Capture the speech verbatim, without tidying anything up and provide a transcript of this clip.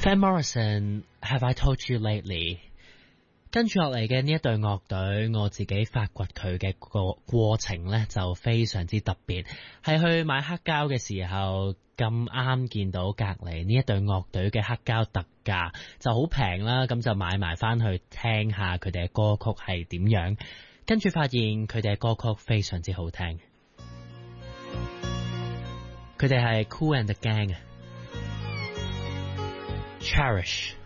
Van Morrison, Have I Told You Lately？ 跟住落嚟嘅呢一隊樂隊，我自己發掘佢嘅個過程呢就非常之特別，係去買黑膠嘅時候咁啱見到隔離呢一隊樂隊嘅黑膠特價就好平啦，咁就買埋翻去聽下佢哋嘅歌曲係點樣，跟住發現佢哋嘅歌曲非常之好聽。佢哋係 Kool and the Gang，Cherish。